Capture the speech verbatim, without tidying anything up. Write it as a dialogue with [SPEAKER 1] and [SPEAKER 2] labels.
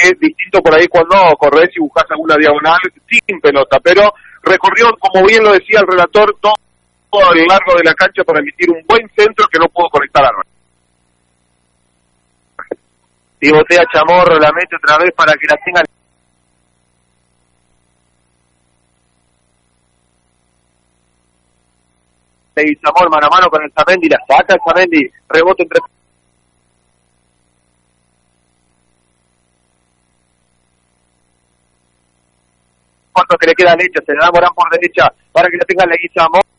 [SPEAKER 1] es distinto por ahí cuando corres y buscas alguna diagonal sin pelota, pero recorrió, como bien lo decía el relator, todo, todo a lo largo de la cancha para emitir un buen centro que no pudo conectar a Álvarez. Pivotea Chamorro, la mete otra vez para que la tenga Leguizamón mano a mano con el Zamendi, la saca el Zamendi, rebote entre cuarto que le queda a Lecha, se le da Morán por derecha para que la tenga Leguizamón.